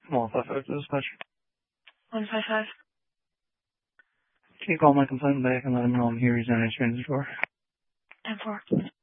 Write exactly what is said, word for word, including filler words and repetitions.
one five five to dispatch. one five five. Can you call my complainant back and let him know I'm here? He's not answering the door. ten four.